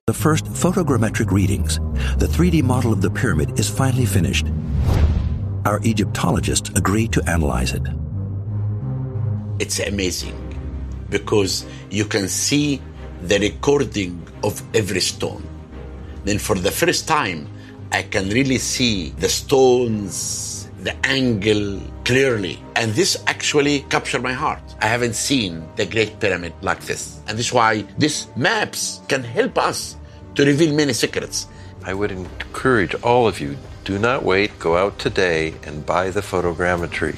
The first photogrammetric readings, the 3D model of the pyramid is finally finished. Our Egyptologists agree to analyze it. It's amazing because you can see the recording of every stone. Then for the first time, I can really see the stones, the angle clearly. And this actually captured my heart. I haven't seen the Great Pyramid like this. And this is why these maps can help us to reveal many secrets. I would encourage all of you, do not wait, go out today and buy the photogrammetry.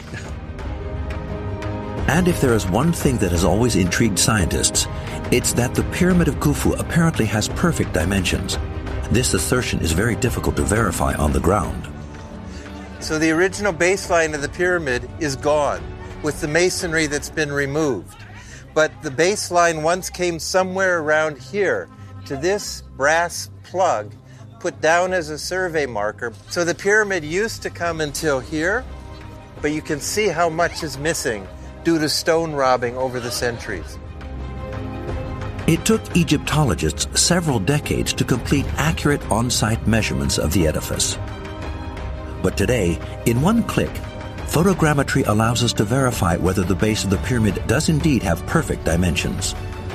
And if there is one thing that has always intrigued scientists, it's that the Pyramid of Khufu apparently has perfect dimensions. This assertion is very difficult to verify on the ground. So the original baseline of the pyramid is gone with the masonry that's been removed. But the baseline once came somewhere around here to this brass plug put down as a survey marker. So the pyramid used to come until here, but you can see how much is missing due to stone robbing over the centuries. It took Egyptologists several decades to complete accurate on-site measurements of the edifice. But today, in one click, photogrammetry allows us to verify whether the base of the pyramid does indeed have perfect dimensions.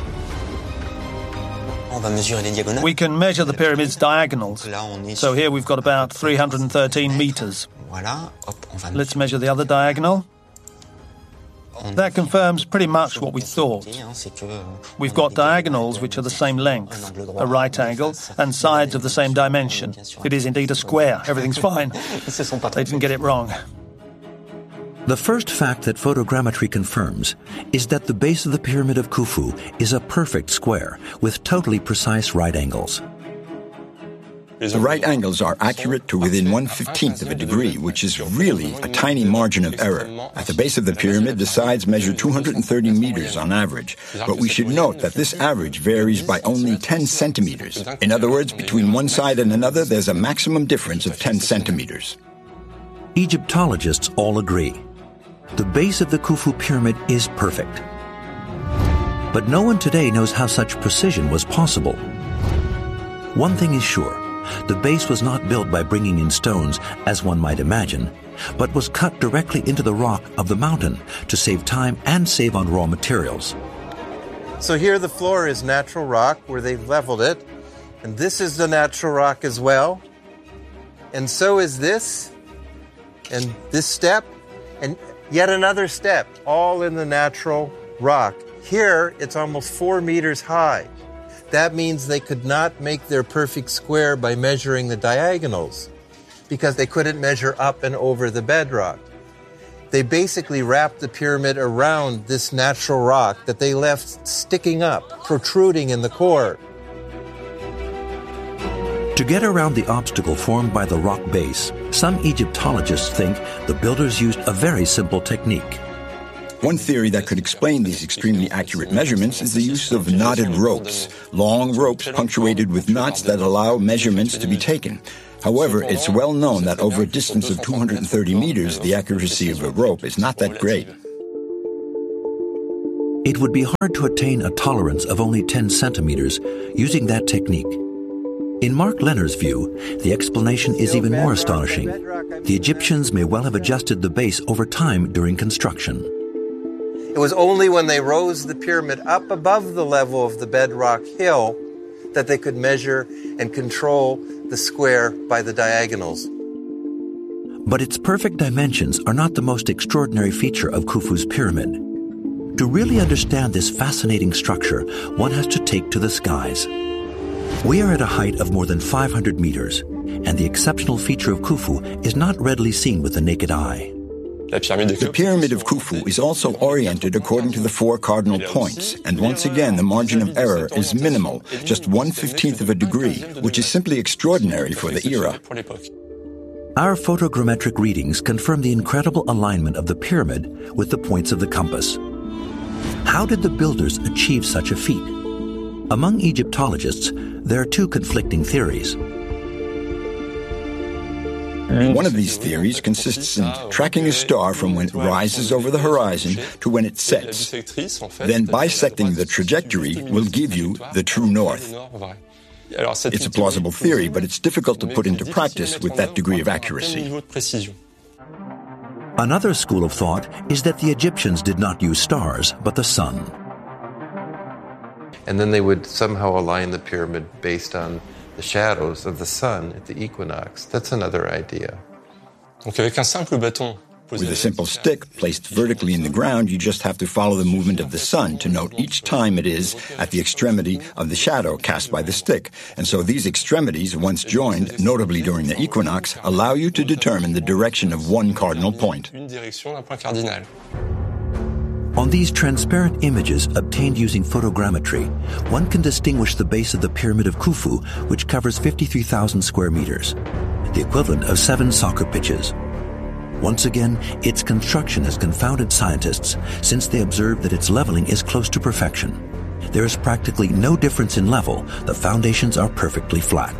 We can measure the pyramid's diagonals. So here we've got about 313 meters. Let's measure the other diagonal. That confirms pretty much what we thought. We've got diagonals which are the same length, a right angle, and sides of the same dimension. It is indeed a square. Everything's fine. They didn't get it wrong. The first fact that photogrammetry confirms is that the base of the Pyramid of Khufu is a perfect square with totally precise right angles. The right angles are accurate to within 1/15th of a degree, which is really a tiny margin of error. At the base of the pyramid, the sides measure 230 meters on average, but we should note that this average varies by only 10 centimeters. In other words, between one side and another, there's a maximum difference of 10 centimeters. Egyptologists all agree. The base of the Khufu pyramid is perfect. But no one today knows how such precision was possible. One thing is sure. The base was not built by bringing in stones, as one might imagine, but was cut directly into the rock of the mountain to save time and save on raw materials. So here the floor is natural rock where they've leveled it, and this is the natural rock as well, and so is this, and this step, and yet another step, all in the natural rock. Here it's almost 4 meters high. That means they could not make their perfect square by measuring the diagonals because they couldn't measure up and over the bedrock. They basically wrapped the pyramid around this natural rock that they left sticking up, protruding in the core. To get around the obstacle formed by the rock base, some Egyptologists think the builders used a very simple technique. One theory that could explain these extremely accurate measurements is the use of knotted ropes, long ropes punctuated with knots that allow measurements to be taken. However, it's well known that over a distance of 230 meters, the accuracy of a rope is not that great. It would be hard to attain a tolerance of only 10 centimeters using that technique. In Mark Lehner's view, the explanation is even more astonishing. The Egyptians may well have adjusted the base over time during construction. It was only when they rose the pyramid up above the level of the bedrock hill that they could measure and control the square by the diagonals. But its perfect dimensions are not the most extraordinary feature of Khufu's pyramid. To really understand this fascinating structure, one has to take to the skies. We are at a height of more than 500 meters, and the exceptional feature of Khufu is not readily seen with the naked eye. The Pyramid of Khufu is also oriented according to the 4 cardinal points, and once again the margin of error is minimal, just 1/15th of a degree, which is simply extraordinary for the era. Our photogrammetric readings confirm the incredible alignment of the pyramid with the points of the compass. How did the builders achieve such a feat? Among Egyptologists, there are 2 conflicting theories. One of these theories consists in tracking a star from when it rises over the horizon to when it sets. Then bisecting the trajectory will give you the true north. It's a plausible theory, but it's difficult to put into practice with that degree of accuracy. Another school of thought is that the Egyptians did not use stars, but the sun. And then they would somehow align the pyramid based on the shadows of the sun at the equinox. That's another idea. With a simple stick placed vertically in the ground, you just have to follow the movement of the sun to note each time it is at the extremity of the shadow cast by the stick. And so these extremities, once joined, notably during the equinox, allow you to determine the direction of one cardinal point. On these transparent images obtained using photogrammetry, one can distinguish the base of the Pyramid of Khufu, which covers 53,000 square meters, the equivalent of 7 soccer pitches. Once again, its construction has confounded scientists since they observed that its leveling is close to perfection. There is practically no difference in level. The foundations are perfectly flat.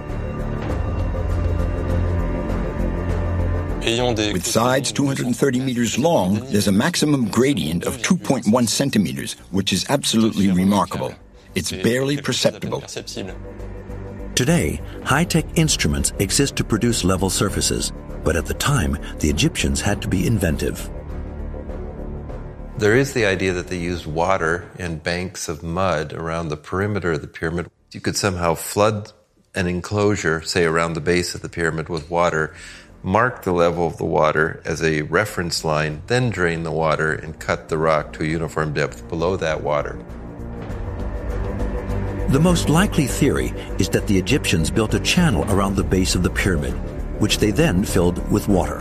With sides 230 meters long, there's a maximum gradient of 2.1 centimeters, which is absolutely remarkable. It's barely perceptible. Today, high-tech instruments exist to produce level surfaces, but at the time, the Egyptians had to be inventive. There is the idea that they used water and banks of mud around the perimeter of the pyramid. You could somehow flood an enclosure, say around the base of the pyramid, with water, mark the level of the water as a reference line, then drain the water and cut the rock to a uniform depth below that water. The most likely theory is that the Egyptians built a channel around the base of the pyramid, which they then filled with water.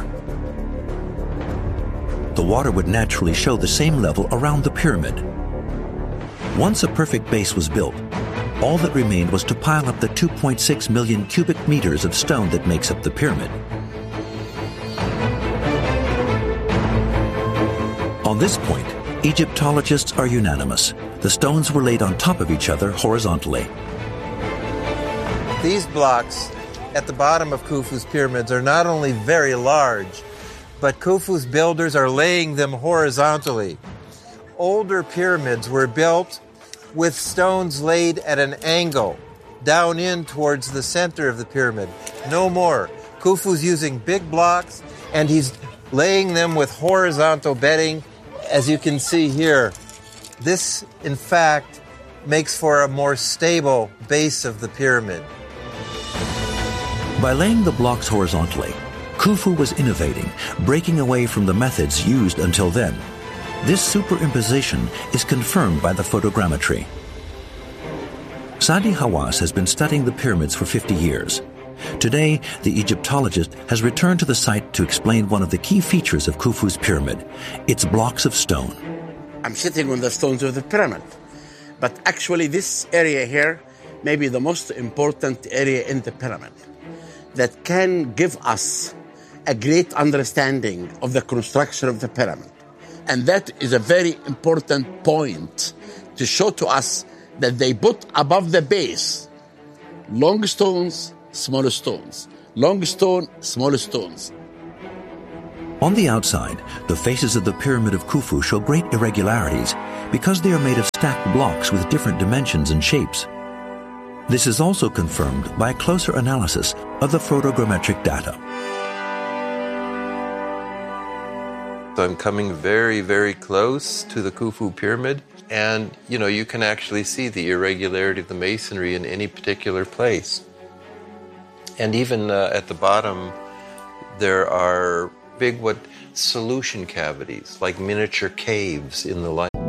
The water would naturally show the same level around the pyramid. Once a perfect base was built, all that remained was to pile up the 2.6 million cubic meters of stone that makes up the pyramid. On this point, Egyptologists are unanimous. The stones were laid on top of each other horizontally. These blocks at the bottom of Khufu's pyramids are not only very large, but Khufu's builders are laying them horizontally. Older pyramids were built with stones laid at an angle, down in towards the center of the pyramid. No more. Khufu's using big blocks, and he's laying them with horizontal bedding, as you can see here. This, in fact, makes for a more stable base of the pyramid. By laying the blocks horizontally, Khufu was innovating, breaking away from the methods used until then. This superimposition is confirmed by the photogrammetry. Sadi Hawass has been studying the pyramids for 50 years. Today, the Egyptologist has returned to the site to explain one of the key features of Khufu's pyramid, its blocks of stone. I'm sitting on the stones of the pyramid, but actually this area here may be the most important area in the pyramid that can give us a great understanding of the construction of the pyramid. And that is a very important point to show to us that they put above the base long stones, small stones, long stone, small stones. On the outside, the faces of the Pyramid of Khufu show great irregularities because they are made of stacked blocks with different dimensions and shapes. This is also confirmed by a closer analysis of the photogrammetric data. So I'm coming very, very close to the Khufu pyramid, and you can actually see the irregularity of the masonry in any particular place. And even at the bottom, there are big solution cavities, like miniature caves in the line.